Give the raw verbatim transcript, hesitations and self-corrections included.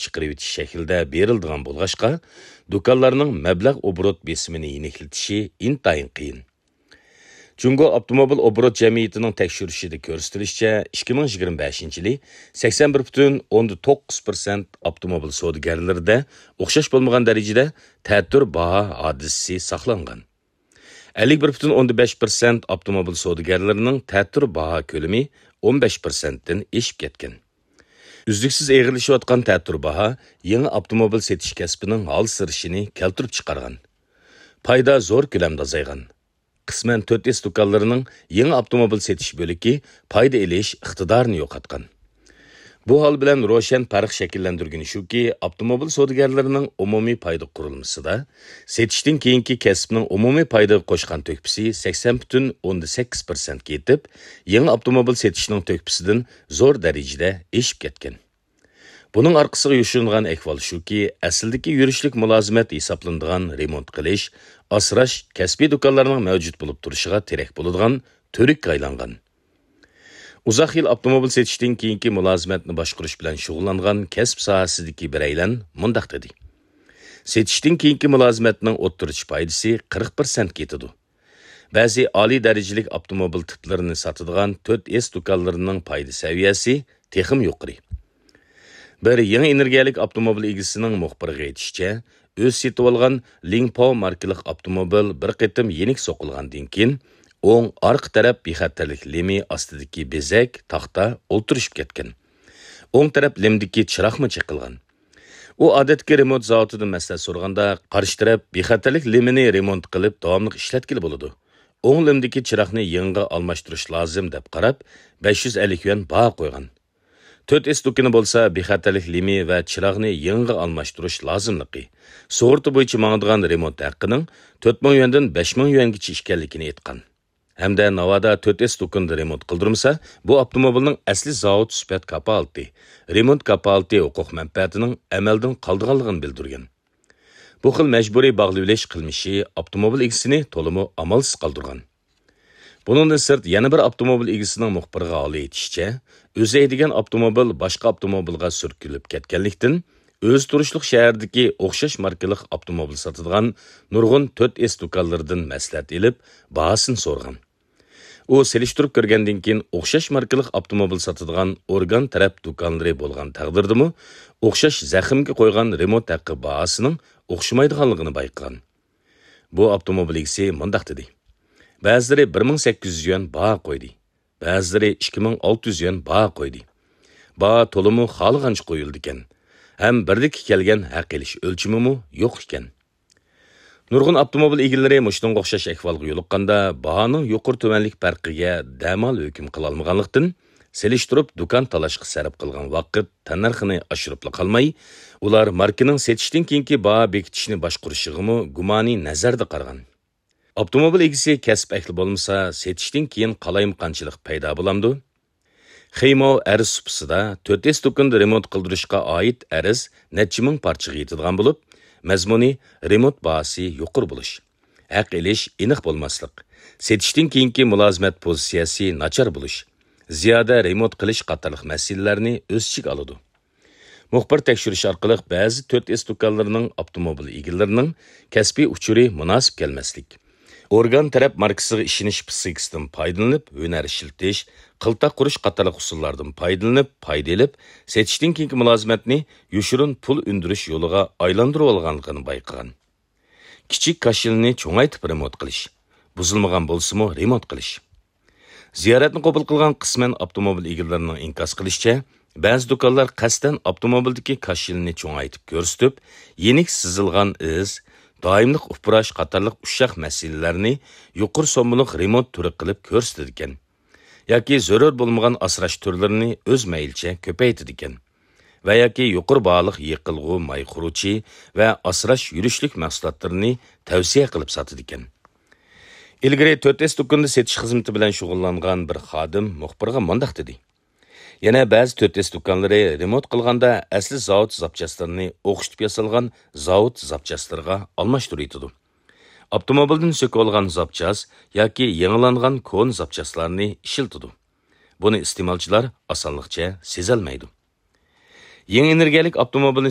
chiqarib o'tish shaklida berildigan bo'lg'ashqa, do'konlarning mablag' obrot besimini yeniklitishi intayin qiyin. Jungo avtomobil obrot jamiyatining tekshirishida ko'rsatilishicha, ikki ming yigirma beshinchi yili sakson bir butun o'ndan to'qqiz persent avtomobil savdogarlarida o'xshash bo'lmagan darajada ta'tir baho hodisasi saqlangan. ellik bir butun o'ndan besh persent avtomobil savdogarlarining ta'tir baho ko'lami o'n besh persentdan eshib ketgan. Uzluksiz eg'irlashayotgan ta'tir baho yangi avtomobil setish kasbining hol sirishini keltirib chiqargan. Payda zo'r ko'lamda azaygan. Qisman to'rt S do'konlarining yangi avtomobil setish bo'liki payda elish iqtidorini yo'qotgan. Bu hol bilan ro'shan farq shakllantirgani shuki, avtomobil savdogarlarining umumiy payda qurilmasida setishdan keyingi kasbning umumiy payda qo'shgan to'kpisi sakson butun o'ndan sakkiz persent ketib, yangi avtomobil setishning to'kpisidan zo'r darajada eshib ketgan. Buning orqasiga yoshiringan ahvol shuki, aslidagi yurishlik mulozimat hisoblanadigan remont qilish, asrash kasbiy do'konlarning mavjud bo'lib turishiga terak bo'ladigan to'rik aylangan. Uzoq yil avtomobil setishdan keyingi mulozimatni boshqarish bilan shug'ullangan kasb sohasidagi biraylar mundaq dedi. Setishdan keyingi mulozimatning o'ttirish foydasi qirq persent ketadi. Ba'zi oliy darajalik avtomobil tiplarini sotadigan to'rt S do'konlarining foyda saviyasi texim yuqori. Bir yangi energiyalik avtomobil egisining muxbiriga aytishicha, o'z setib olgan Lingpo markali avtomobil bir qitim yenik so'qilgandan keyin o'ng orqa taraf bexatarlik lemi ostidagi bezak taxta o'ltirishib ketgan. O'ng taraf lemdagi chiroqmi chiqilgan. U odatga remont zavodidan maslahat so'raganda, qarshi taraf bexatarlik lemini remont qilib davomli ishlatkili bo'ladi. O'ng lemdagi chiroqni yangi almashtirish lozim deb qarab, besh yuz ellik yuan baho qo'ygan. to'rt S do'koni bo'lsa, bexatarlik lemi va chiroqni yangi almashtirish lozimligi. Sug'urta bo'yicha mangdigan remont haqqining to'rt ming yuandan besh ming yuangacha ekanligini aytgan. Hamda Navoda to'rt S do'konida remont qildirmasa, bu avtomobilning asli zavod sifat kapolati, remont kapolati huquq manfaatining amaldan qoldiganligini bildirgan. Bu xil majburiy bog'lanish qilmishi avtomobil egisini to'limi amalsiz qoldirgan. Buningdan sirt yana bir avtomobil egisining muxbiriga holi aytishicha, o'zi degan avtomobil boshqa avtomobilga surkilib ketganlikdan o'z turishliq shahardagi o'xshash markali avtomobil sotadigan nurg'un to'rt S do'konlaridan maslahat olib, bahosini so'rgan. U selishtirib ko'rgandan keyin o'xshash markali avtomobil sotadigan organ taraf do'konlari bo'lgan taqdirdimi, o'xshash zaxmga qo'ygan remont haqqi bahosining o'xshamaydiganligini bayqagan. Bu avtomobil egisi mundaq dedi. Ba'zilari bir ming sakkiz yuz yuan baho qo'ydi. Ba'zilari ikki ming olti yuz yuan baho qo'ydi. Baho to'limi xohlagancha qo'yildi ekan. Ham birdek kelgan haq elish o'lchimimi yo'q ekan. Nurg'un avtomobil egalari mushunga o'xshash ahvolga yo'liqqanda, bahoning yuqori tumanlik farqiga damal hukm qila olmaganlikdan selishtirib do'kon talashga sarf qilgan vaqt tannarxini oshirib qolmay, ular markaning setishdan keyingi baho bekitishni boshqarishig'imi gumoniy nazarda qaragan. Avtomobil egisi kasb ahli bo'lmasa, setishdan keyin qalayimqanchilik paydo bo'lamdi. Xeymo arz supsida to'rt S do'konda remont qildirishga oid arz necha ming parchaga yetadigan bo'lib, mazmuni remont bahosi yuqori bo'lish, haq elish aniq bo'lmaslik, setishdan keyingi mulozimat pozitsiyasi nachar bo'lish, ziyoda remont qilish qatorliq masalalarni o'z ichiga oladi. Muxbir tekshirish orqali ba'zi to'rt S do'konlarining avtomobil egalarining kasbiy uchuri munosib kelmaslik, organ taraf markasiga ishonish psixikasidan foydalanib, hunar ishiltish, qiltaq qurish qatorliq usullardan foydalanib, foyda olib, setishdan keyingi mulozimatni yoshirin pul undirish yo'liga aylantirib olganligini bayqagan. Kichik kashilni cho'ngaytib remont qilish, buzilmagan bo'lsa-mu remont qilish. Ziyoratni qabul qilgan qisman avtomobil egalarining inkos qilishicha, ba'zi do'konlar qasdan avtomobildagi kashilni cho'ngaytib ko'rsatib, yenik sizilgan iz, doimlik uprash qatorliq ushaq masalalarni yuqori so'mliq remont turi qilib ko'rsatdi ekan. Yoki zarur bo'lmagan asrash turlarini o'z maylcha ko'paytirdi ekan. Va yoki yuqori bog'liq yiqilg'u may quruvchi va asrash yurishlik mahsulotlarini tavsiya qilib sotdi ekan. Ilgari to'rt S do'konda setish xizmati bilan shug'ullangan bir xodim muxbirga mundaq dedi. Yana ba'zi to'rt S do'konlari remont qilganda asli zavod zapchastlarini o'xshitib yasalgan zavod zapchastlariga almashtirib. Avtomobildan söküp olgan zapchas yoki yangilangan kon zapchaslarni ishiltidi. Buni iste'molchilar osonlikcha sezolmaydi. Yangi energiyalik avtomobilni